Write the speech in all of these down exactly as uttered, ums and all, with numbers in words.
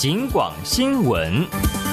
警广新闻。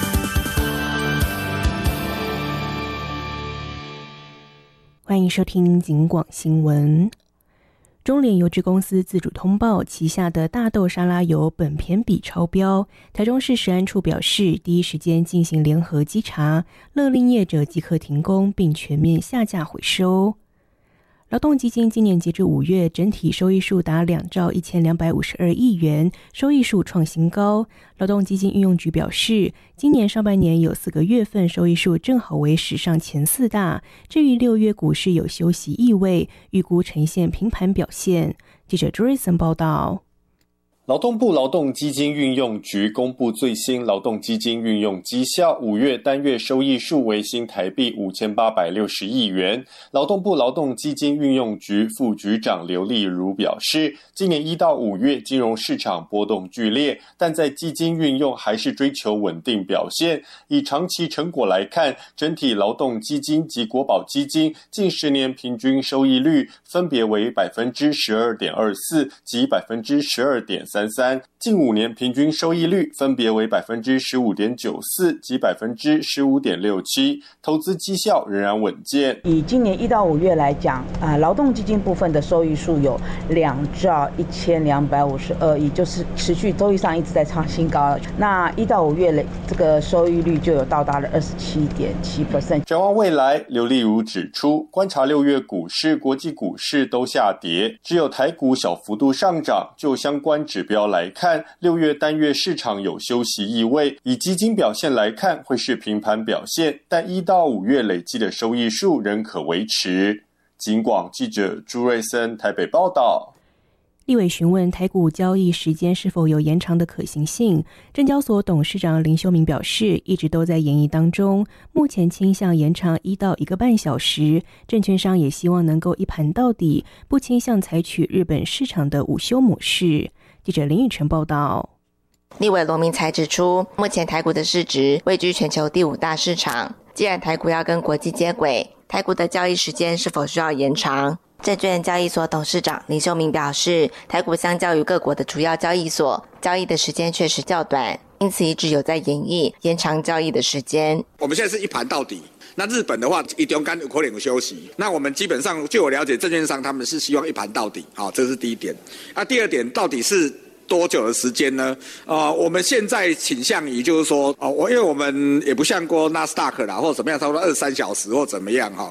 欢迎收听警广新闻。中联油脂公司自主通报，旗下的大豆沙拉油苯醅比超标。台中市食安处表示，第一时间进行联合稽查，勒令业者即刻停工，并全面下架回收。劳动基金今年截至五月，整体收益数达两兆一千两百五十二亿元，收益数创新高。劳动基金运用局表示，今年上半年有四个月份收益数正好为史上前四大。至于六月股市有休息意味，预估呈现平盘表现。记者 Joyson 报道。 劳动部劳动基金运用局公布最新劳动基金运用绩效，五月单月收益数为新台币五千八百六十亿元。劳动部劳动基金运用局副局长刘丽如表示，今年一到五月金融市场波动剧烈，但在基金运用还是追求稳定表现。以长期成果来看，整体劳动基金及国保基金近十年平均收益率分别为 百分之十二点二四 及 百分之十二点三。近五年平均收益率分别为 百分之十五点九四 及 百分之十五点六七， 投资绩效仍然稳健。 以今年一到五月来讲，啊，劳动基金部分的收益数有两兆一千两百五十二亿，就是持续收益上一直在创新高。那一到五月的这个收益率就有到达了 二十七点七 百分点。 展望未来，刘丽如指出，观察六月股市、国际股市都下跌，只有台股小幅度上涨。就相关指标来看，六月单月市场有休息意味，以基金表现来看会是平盘表现，但一到五月累计的收益数仍可维持。警广记者朱瑞森台北报道。 立委询问台股交易时间是否有延长的可行性，证交所董事长林修明表示，一直都在研议当中，目前倾向延长一到一个半小时，证券商也希望能够一盘到底，不倾向采取日本市场的午休模式。记者林宇晨报道。 立委罗明才指出，目前台股的市值位居全球第五大市场，既然台股要跟国际接轨，台股的交易时间是否需要延长？证券交易所董事长林修明表示，台股相较于各国的主要交易所，交易的时间确实较短，因此一直有在研议延长交易的时间。 我们现在是一盘到底，那日本的话一中间有可能有休息，那我们基本上据我了解，证券商他们是希望一盘到底，好，这是第一点。那第二点，到底是多久的时间呢？呃，我们现在倾向于就是说，哦、呃，我因为我们也不像过纳斯达克啦，或者怎么样，差不多二十三小时或怎么样哈。